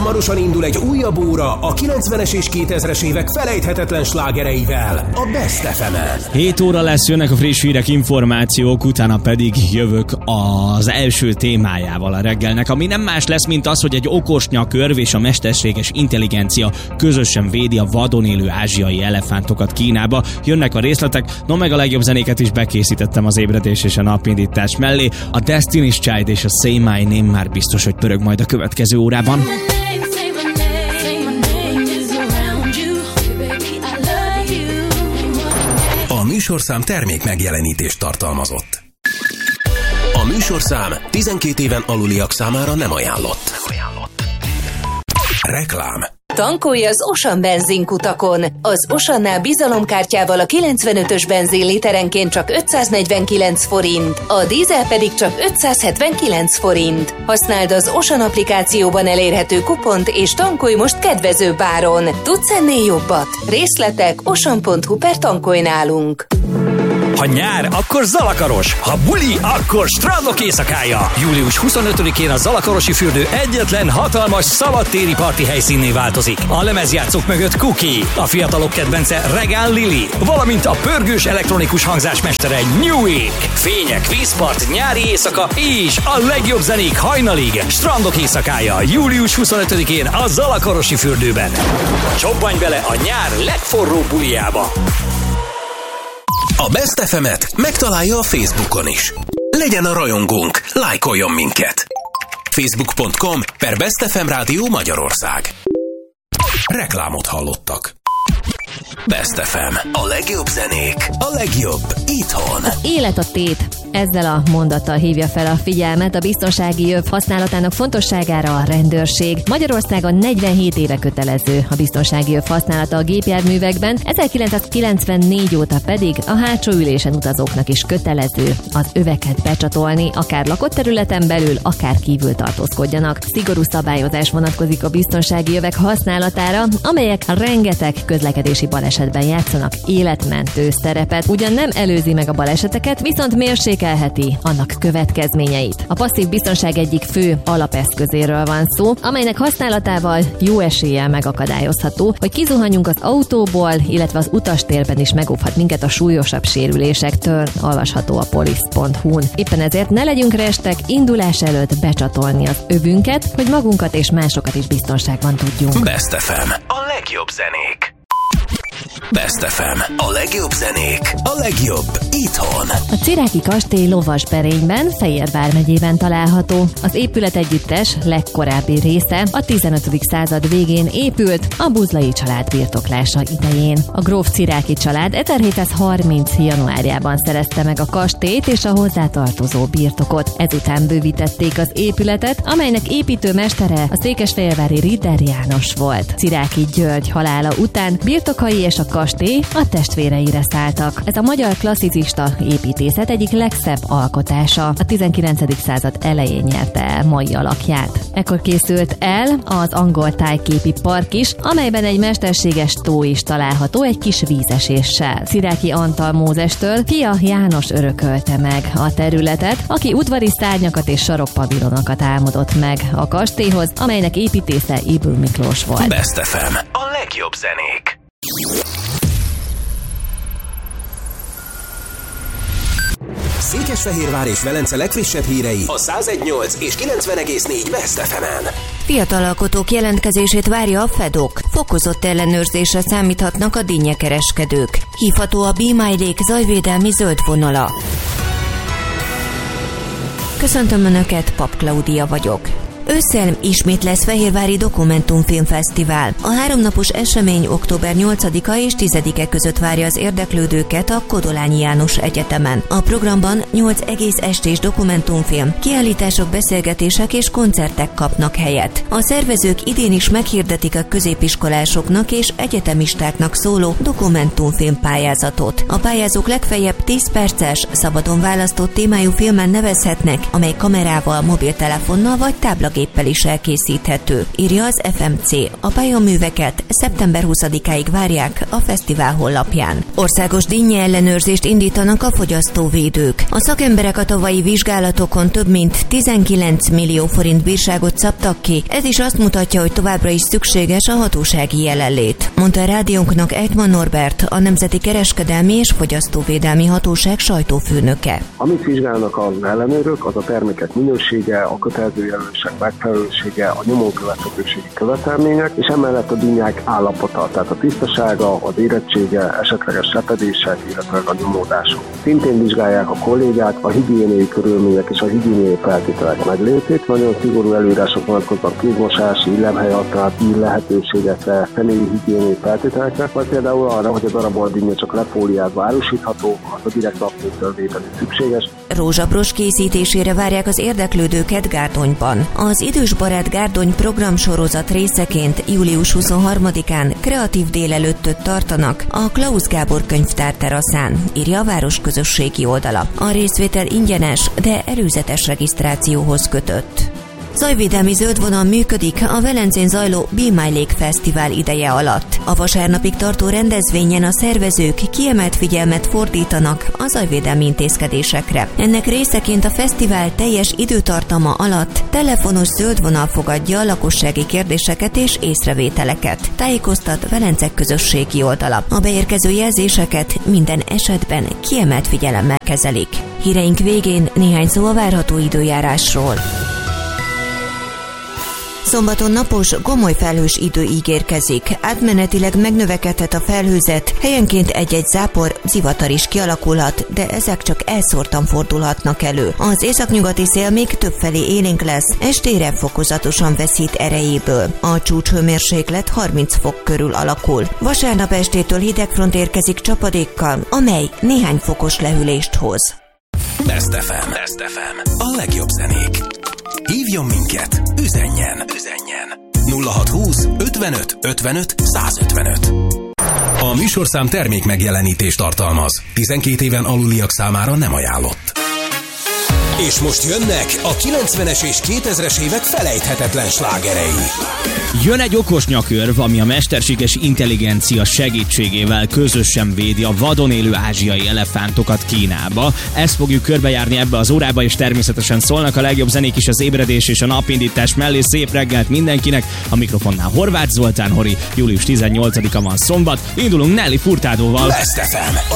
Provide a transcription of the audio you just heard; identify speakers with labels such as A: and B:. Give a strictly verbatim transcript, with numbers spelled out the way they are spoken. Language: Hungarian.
A: Hamarosan indul egy újabb óra a kilencvenes és kétezres évek felejthetetlen slágereivel, a Best ef emen.
B: hét óra lesz, jönnek a friss hírek, információk, utána pedig jövök az első témájával a reggelnek, ami nem más lesz, mint az, hogy egy okos nyakörv és a mesterséges intelligencia közösen védi a vadon élő ázsiai elefántokat Kínába. Jönnek a részletek, no meg a legjobb zenéket is bekészítettem az ébredés és a napindítás mellé. A Destiny's Child és a Say My Name már biztos, hogy pörög majd a következő órában.
A: A műsorszám termék megjelenítést tartalmazott. A műsorszám tizenkét éven aluliak számára nem ajánlott. Reklám.
C: Tankolj az Ocean benzinkutakon. Az Oceannál bizalomkártyával a kilencvenötös benzin literenként csak ötszáznegyvenkilenc forint, a dízel pedig csak ötszázhetvenkilenc forint. Használd az Ocean applikációban elérhető kupont és tankolj most kedvezőbb áron. Tudsz ennél jobbat? Részletek ocean pont hu per tankolj nálunk.
D: Ha nyár, akkor Zalakaros, ha buli, akkor strandok éjszakája. július huszonötödikén a Zalakarosi fürdő egyetlen hatalmas szabadtéri parti helyszínné változik. A lemezjátszók mögött Cookie, a fiatalok kedvence Regán Lili, valamint a pörgős elektronikus hangzásmestere New Week. Fények, vízpart, nyári éjszaka és a legjobb zenék hajnalig. Strandok éjszakája július huszonötödikén a Zalakarosi fürdőben. Csobbanj bele a nyár legforróbb bulijába.
A: A Best ef emet megtalálja a Facebookon is. Legyen a rajongónk, lájkoljon minket! facebook pont com per Best ef em Rádió Magyarország. Reklámot hallottak. Best ef em. A legjobb zenék, a legjobb itthon.
E: Az élet a tét. Ezzel a mondattal hívja fel a figyelmet a biztonsági öv használatának fontosságára a rendőrség. Magyarországon negyvenhét éve kötelező a biztonsági öv használata a gépjárművekben, ezerkilencszázkilencvennégy óta pedig a hátsó ülésen utazóknak is kötelező az öveket becsatolni, akár lakott területen belül, akár kívül tartózkodjanak. Szigorú szabályozás vonatkozik a biztonsági övek használatára, amelyek rengeteg közlekedési balesetben játszanak életmentő szerepet. Ugyan nem előzi meg a baleseteket, viszont mérsékelheti annak következményeit. A passzív biztonság egyik fő alapeszközéről van szó, amelynek használatával jó eséllyel megakadályozható, hogy kizuhanjunk az autóból, illetve az utastérben is megóvhat minket a súlyosabb sérülésektől, olvasható a police pont hu-n. Éppen ezért ne legyünk restek, indulás előtt becsatolni az övünket, hogy magunkat és másokat is biztonságban tudjunk.
A: Best ef em. A legjobb zenék. Best ef em. A legjobb zenék, a legjobb itthon.
E: A Ciráki kastély Lovasberényben, Fejér megyében található. Az épület együttes legkorábbi része a tizenötödik század végén épült a Buzlai család birtoklása idején. A gróf Ciráki család ezerhétszázharminc januárjában szerezte meg a kastélyt és a hozzátartozó birtokot. Ezután bővítették az épületet, amelynek építőmestere a székesfehérvári Ritter János volt. Ciráki György halála után birtokai és a kastély a testvéreire szálltak. Ez a magyar klasszicista építészet egyik legszebb alkotása. A tizenkilencedik század elején nyerte el mai alakját. Ekkor készült el az angol tájképi park is, amelyben egy mesterséges tó is található egy kis vízeséssel. Ciráki Antal Mózestől fia János örökölte meg a területet, aki udvari szárnyakat és sarokpavilonokat álmodott meg a kastélyhoz, amelynek építésze Ybl Miklós volt.
A: Best ef em. A legjobb zenék. Székesfehérvár és Velence legfrissebb hírei a száz egy egész nyolc és kilencven egész négy Best ef emen.
F: Fiatal alkotók jelentkezését várja a fedok. Fokozott ellenőrzésre számíthatnak a dinnyekereskedők. Hívható a Be My Lake zajvédelmi zöld vonala. Köszöntöm Önöket, Pap Klaudia vagyok. Ősszel ismét lesz Fehérvári Dokumentumfilmfesztivál. A háromnapos esemény október nyolcadika és tizedike között várja az érdeklődőket a Kodolányi János Egyetemen. A programban nyolc egész estés dokumentumfilm, kiállítások, beszélgetések és koncertek kapnak helyet. A szervezők idén is meghirdetik a középiskolásoknak és egyetemistáknak szóló dokumentumfilm pályázatot. A pályázók legfeljebb tíz perces, szabadon választott témájú filmen nevezhetnek, amely kamerával, mobiltelefonnal vagy tábla számlagéppel is elkészíthető, írja az ef em cé. A pályaműveket szeptember huszadikáig várják a fesztivál honlapján. Országos dinnye ellenőrzést indítanak a fogyasztóvédők. A szakemberek a tavalyi vizsgálatokon több mint tizenkilenc millió forint bírságot szabtak ki. Ez is azt mutatja, hogy továbbra is szükséges a hatósági jelenlét, mondta a rádiónknak Ejtman Norbert, a Nemzeti Kereskedelmi és Fogyasztóvédelmi Hatóság sajtófőnöke.
G: Amit vizsgálnak az ellenőrök, az a termékek minősége, a kötelező jelölések megfelelősége, a nyomon követhetőségi követelmények, és emellett a dinnyák állapota, tehát a tisztasága, az érettsége, esetleges repedések, illetve a nyomódások. Szintén vizsgálják a kollégák a higiéniai körülmények és a higiéniai feltételek meglétét. Nagyon szigorú előírások vonatkoznak kézmosási, illemhely használat, ír lehetőségekre, személyi higiéniai feltételekre, vagy például arra, hogy a darabolt dinnye csak lefóliázva árusítható, az a direkt napfénytől vételi szükséges.
F: Rózsapros készítésére várják az érdeklődőket Gárdonyban. Az Idős Barát Gárdony programsorozat részeként július huszonharmadikán kreatív délelőttöt tartanak a Klaus Gábor könyvtár teraszán, írja a város közösségi oldala. A részvétel ingyenes, de előzetes regisztrációhoz kötött. Zajvédelmi zöldvonal működik a Velencén zajló Be My Lake Fesztivál ideje alatt. A vasárnapig tartó rendezvényen a szervezők kiemelt figyelmet fordítanak a zajvédelmi intézkedésekre. Ennek részeként a fesztivál teljes időtartama alatt telefonos zöldvonal fogadja a lakossági kérdéseket és észrevételeket, tájékoztat Velence közösségi oldala. A beérkező jelzéseket minden esetben kiemelt figyelemmel kezelik. Híreink végén néhány szó a várható időjárásról. Szombaton napos, gomoly felhős idő ígérkezik. Átmenetileg megnövekedhet a felhőzet, helyenként egy-egy zápor, zivatar is kialakulhat, de ezek csak elszórtan fordulhatnak elő. Az északnyugati szél még többfelé élénk lesz, estére fokozatosan veszít erejéből. A csúcshőmérséklet harminc fok körül alakul. Vasárnap estétől hidegfront érkezik csapadékkal, amely néhány fokos lehűlést hoz.
A: Best ef em. Best ef em. A legjobb zenék. Hívjon minket, üzenjen, üzenjen. nulla hatszázhúsz ötvenöt ötvenöt százötvenöt. A műsorszám termék megjelenítést tartalmaz. tizenkét éven aluliak számára nem ajánlott. És most jönnek a kilencvenes és kétezres évek felejthetetlen slágerei.
B: Jön egy okos nyakörv, ami a mesterséges intelligencia segítségével közösen védi a vadon élő ázsiai elefántokat Kínába. Ezt fogjuk körbejárni ebbe az órába, és természetesen szólnak a legjobb zenék is az ébredés és a napindítás mellé. Szép reggelt mindenkinek! A mikrofonnál Horváth Zoltán Hori. július tizennyolcadika van szombat. Indulunk Nelly Furtádóval.
A: Best ef em.